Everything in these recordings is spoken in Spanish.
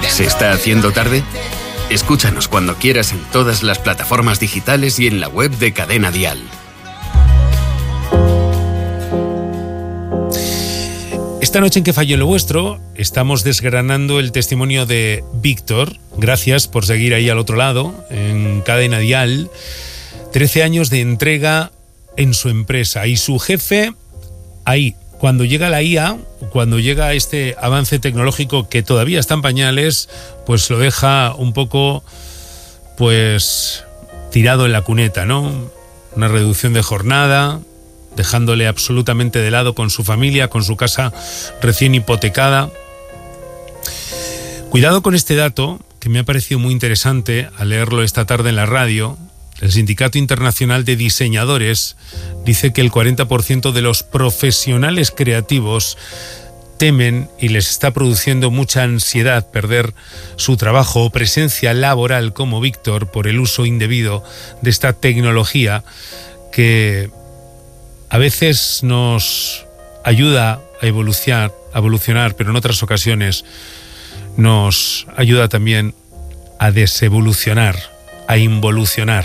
¿Se está haciendo tarde? Escúchanos cuando quieras en todas las plataformas digitales y en la web de Cadena Dial. Esta noche en Que falló lo vuestro estamos desgranando el testimonio de Víctor. Gracias por seguir ahí al otro lado, en Cadena Dial. 13 años de entrega en su empresa y su jefe ahí. Cuando llega la IA, cuando llega este avance tecnológico que todavía está en pañales, pues lo deja un poco, pues, tirado en la cuneta, ¿no? Una reducción de jornada, dejándole absolutamente de lado con su familia, con su casa recién hipotecada. Cuidado con este dato, que me ha parecido muy interesante al leerlo esta tarde en la radio. El Sindicato Internacional de Diseñadores dice que el 40% de los profesionales creativos temen y les está produciendo mucha ansiedad perder su trabajo o presencia laboral como Víctor por el uso indebido de esta tecnología que a veces nos ayuda a evolucionar, pero en otras ocasiones nos ayuda también a desevolucionar, a involucionar.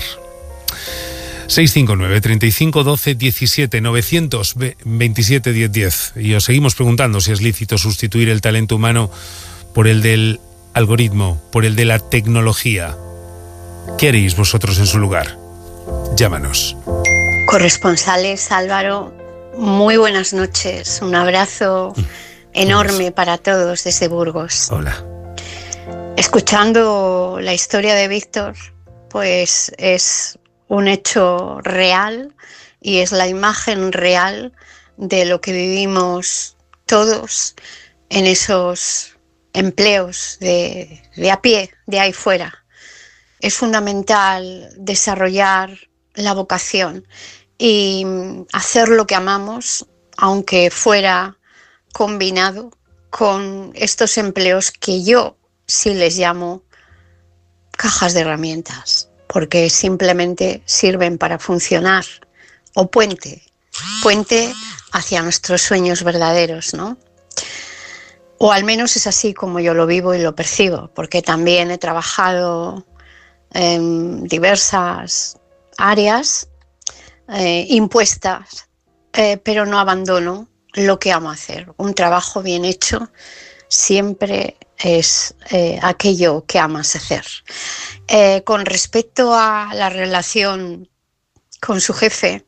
659 35 12 17 927 10 10. Y os seguimos preguntando si es lícito sustituir el talento humano por el del algoritmo, por el de la tecnología. ¿Qué haréis vosotros en su lugar? Llámanos. Corresponsales, Álvaro, muy buenas noches. Un abrazo enorme para todos desde Burgos. Hola. Escuchando la historia de Víctor, pues es un hecho real y es la imagen real de lo que vivimos todos en esos empleos de a pie, de ahí fuera. Es fundamental desarrollar la vocación y hacer lo que amamos, aunque fuera combinado con estos empleos que yo sí les llamo cajas de herramientas, porque simplemente sirven para funcionar, o puente hacia nuestros sueños verdaderos, ¿no? O al menos es así como yo lo vivo y lo percibo, porque también he trabajado en diversas áreas impuestas, pero no abandono lo que amo hacer. Un trabajo bien hecho siempre es aquello que amas hacer. Con respecto a la relación con su jefe,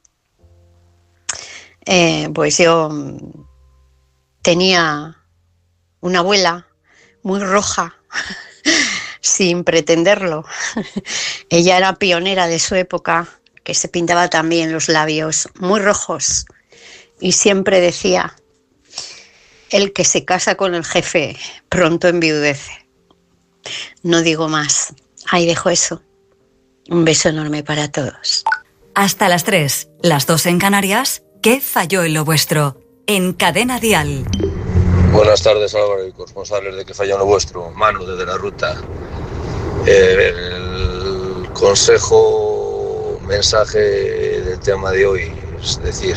pues yo tenía una abuela muy roja, sin pretenderlo. Ella era pionera de su época, que se pintaba también los labios muy rojos y siempre decía: el que se casa con el jefe pronto enviudece. No digo más. Ahí dejo eso. Un beso enorme para todos. Hasta las 3, las 2 en Canarias. ¿Qué falló en lo vuestro? En Cadena Dial. Buenas tardes, Álvaro y corresponsales de ¿Qué falló en lo vuestro? Manu, desde la ruta. El consejo, mensaje del tema de hoy, es decir,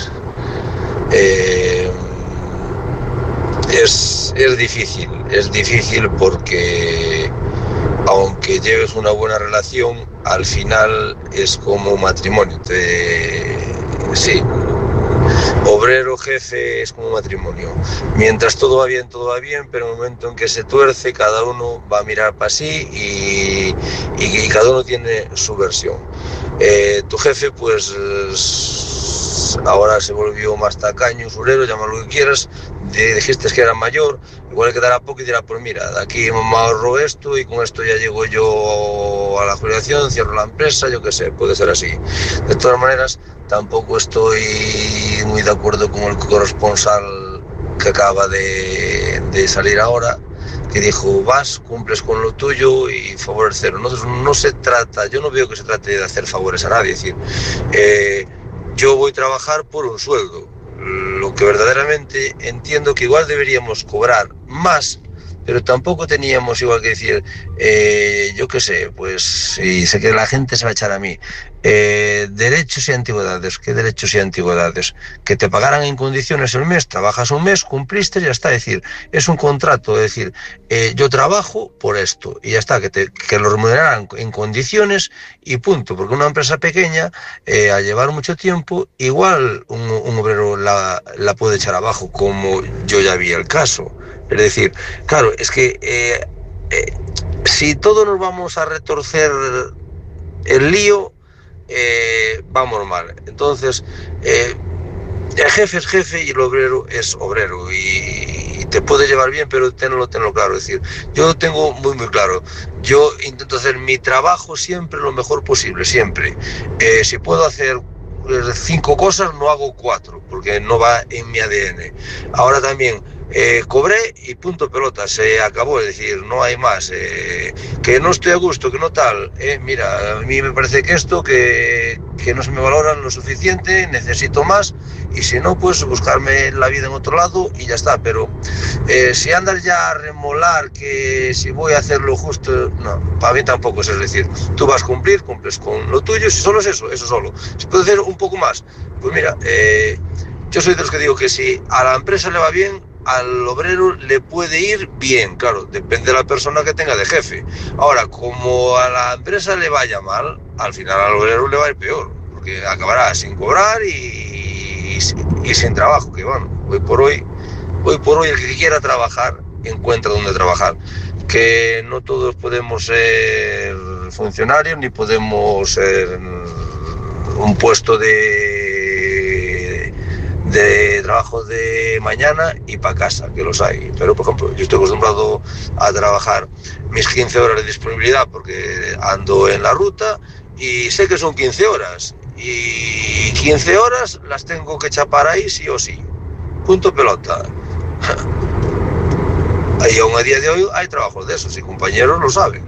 es difícil porque aunque lleves una buena relación, al final es como un matrimonio. Sí, obrero, jefe, es como un matrimonio. Mientras todo va bien, pero en el momento en que se tuerce, cada uno va a mirar para sí y cada uno tiene su versión. Tu jefe, pues, ahora se volvió más tacaño, usurero, llámalo lo que quieras. Dijiste que era mayor, igual quedará poco y dirá: pues mira, de aquí me ahorro esto y con esto ya llego yo a la jubilación, cierro la empresa, yo qué sé, puede ser así. De todas maneras, tampoco estoy muy de acuerdo con el corresponsal que acaba de salir ahora, que dijo: vas, cumples con lo tuyo y favor cero. No se trata, yo no veo que se trate de hacer favores a nadie, es decir, yo voy a trabajar por un sueldo. Lo que verdaderamente entiendo que igual deberíamos cobrar más pero tampoco teníamos igual que decir, yo qué sé, pues, y sé que la gente se va a echar a mí, derechos y antigüedades. ¿Qué derechos y antigüedades? Que te pagaran en condiciones el mes, trabajas un mes, cumpliste y ya está. Es decir, es un contrato, es decir, yo trabajo por esto y ya está, que lo remuneraran en condiciones y punto, porque una empresa pequeña, al llevar mucho tiempo, igual un obrero la puede echar abajo, como yo ya vi el caso. Es decir, claro, es que si todos nos vamos a retorcer el lío, vamos mal. Entonces, el jefe es jefe y el obrero es obrero, y te puede llevar bien, pero tenlo claro. Es decir, yo tengo muy claro, yo intento hacer mi trabajo siempre lo mejor posible, siempre. Si puedo hacer 5 cosas, no hago 4, porque no va en mi ADN. Ahora también cobré y punto pelota, se acabó. Es decir, no hay más, que no estoy a gusto, que no tal, mira, a mí me parece que esto, que no se me valoran lo suficiente, necesito más, y si no, pues buscarme la vida en otro lado y ya está. Pero si andas ya a remolar que si voy a hacer lo justo, no, para mí tampoco es. Es decir, tú vas a cumples con lo tuyo, si solo es eso solo. Si puedes hacer un poco más, pues mira, yo soy de los que digo que si a la empresa le va bien, al obrero le puede ir bien. Claro, depende de la persona que tenga de jefe. Ahora, como a la empresa le vaya mal, al final al obrero le va a ir peor, porque acabará sin cobrar y sin trabajo. Que bueno, hoy por hoy el que quiera trabajar encuentra donde trabajar, que no todos podemos ser funcionarios ni podemos ser un puesto de trabajo de mañana y para casa, que los hay. Pero por ejemplo, yo estoy acostumbrado a trabajar mis 15 horas de disponibilidad porque ando en la ruta y sé que son 15 horas y 15 horas las tengo que chapar ahí sí o sí, punto pelota. Y aún a día de hoy hay trabajos de esos y compañeros lo saben.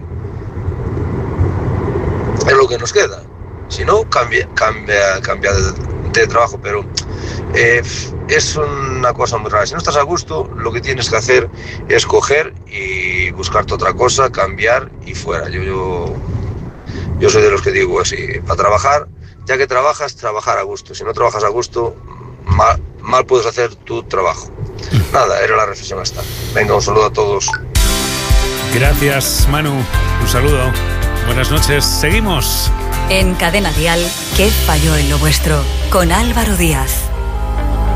Es lo que nos queda. Si no, cambia de trabajo, pero es una cosa muy rara. Si no estás a gusto, lo que tienes que hacer es coger y buscarte otra cosa, cambiar y fuera. Yo soy de los que digo así, para trabajar, ya que trabajar a gusto. Si no trabajas a gusto, mal puedes hacer tu trabajo. Nada, era la reflexión esta. Venga, un saludo a todos. Gracias, Manu. Un saludo. Buenas noches. Seguimos. En Cadena Dial, ¿qué falló en lo vuestro? Con Álvaro Díaz.